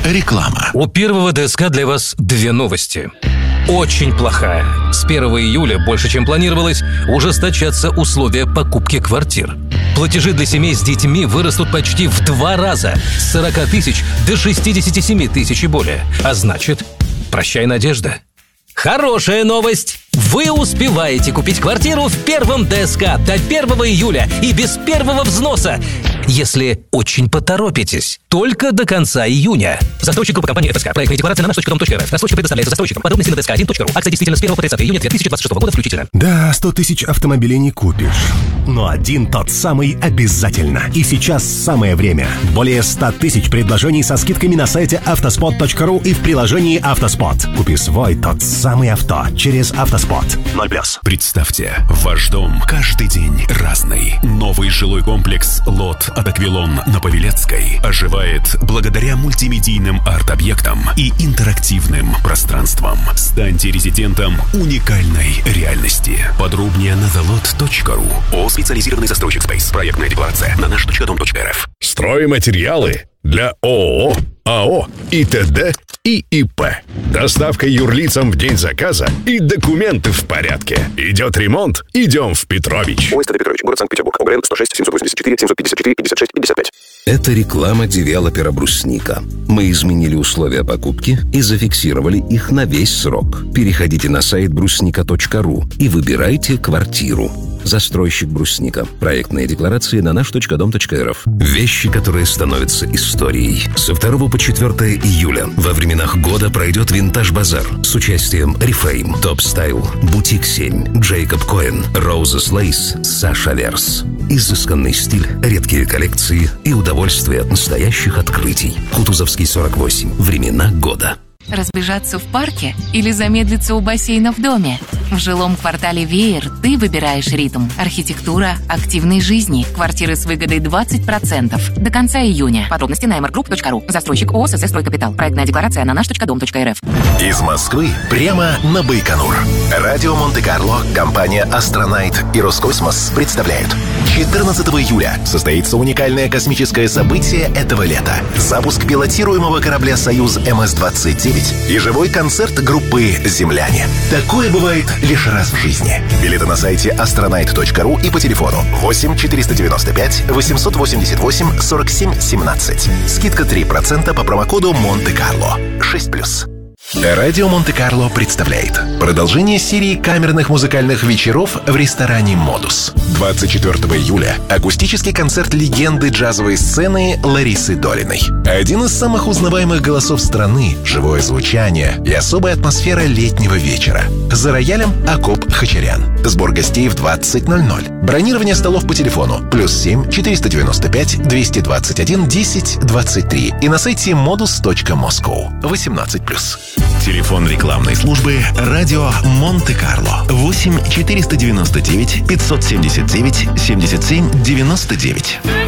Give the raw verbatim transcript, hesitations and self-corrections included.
Реклама. У первого ДСК для вас две новости. Очень плохая. С первого июля, больше чем планировалось, ужесточатся условия покупки квартир. Платежи для семей с детьми вырастут почти в два раза, с сорока тысяч до шестидесяти семи тысяч и более. А значит, прощай, надежда. Хорошая новость! Вы успеваете купить квартиру в первом ДСК до первого июля и без первого взноса, если очень поторопитесь. Только до конца июня. Застройщик группы компании ФСК. Проектная декларация на наш точка дом точка рф. Рассрочка предоставляется застройщикам. Подробности на дск один точка ру. Акция действительно с первого по тридцатое июня две тысячи двадцать шестого года включительно. Да, сто тысяч автомобилей не купишь. Но один тот самый обязательно. И сейчас самое время. Более ста тысяч предложений со скидками на сайте автоспот точка ру и в приложении «Автоспот». Купи свой тот самый авто через «Автоспот». ноль плюс. Представьте, ваш дом каждый день разный. Новый жилой комплекс «Лот» от «Аквилон» на Павелецкой оживает благодаря мультимедийным арт-объектам и интерактивным пространствам. Станьте резидентом уникальной реальности. Подробнее на зе лот точка ру. О, специализированный застройщик Space. Проектная декларация на наш точка дом точка рф. Стройматериалы для ООО, АО, ИТД и ИП. Доставка юрлицам в день заказа и документы в порядке. Идет ремонт? Идем в Петрович. ОСТ Петрович, город Санкт-Петербург. ОГРН сто шесть семьсот восемьдесят четыре семьсот пятьдесят четыре пятьдесят шесть пятьдесят пять. Это реклама девелопера «Брусника». Мы изменили условия покупки и зафиксировали их на весь срок. Переходите на сайт брусника точка ру и выбирайте квартиру. Застройщик «Брусника». Проектные декларации на наш точка дом точка рф. Вещи, которые становятся историей. Со второго по четвёртое июля во временах года пройдет «Винтаж-базар» с участием Reframe, Top Style, Бутик семь, Джейкоб Коэн, Roses Lace, Саша Верс. Изысканный стиль, редкие коллекции и удовольствие от настоящих открытий. Кутузовский сорок восемь. Времена года. Разбежаться в парке или замедлиться у бассейна в доме? В жилом квартале «Веер» ты выбираешь ритм, архитектура активной жизни. Квартиры с выгодой двадцать процентов. До конца июня. Подробности на эм эр груп точка ру. Застройщик ООО «СС Стройкапитал». Проектная декларация на наш точка дом точка рф. Из Москвы прямо на Байконур. Радио Монте-Карло, компания «Астронайт» и «Роскосмос» представляют. четырнадцатого июля состоится уникальное космическое событие этого лета. Запуск пилотируемого корабля «Союз эм эс двадцать девять» и живой концерт группы «Земляне». Такое бывает лишь раз в жизни. Билеты на сайте астронайт точка ру и по телефону восемь четыреста девяносто пять восемьсот восемьдесят восемь сорок семь семнадцать. Скидка три процента по промокоду Монте-Карло. шесть плюс. Радио Монте-Карло представляет продолжение серии камерных музыкальных вечеров в ресторане «Модус». двадцать четвёртого июля акустический концерт легенды джазовой сцены Ларисы Долиной. Один из самых узнаваемых голосов страны, живое звучание и особая атмосфера летнего вечера. За роялем Акоп Хачарян. Сбор гостей в двадцать ноль ноль. Бронирование столов по телефону плюс семь четыреста девяносто пять двести двадцать один десять двадцать три и на сайте модус точка москоу. восемнадцать плюс. Телефон рекламной службы «Радио Монте-Карло» восемь четыреста девяносто девять пятьсот семьдесят девять семьдесят семь девяносто девять.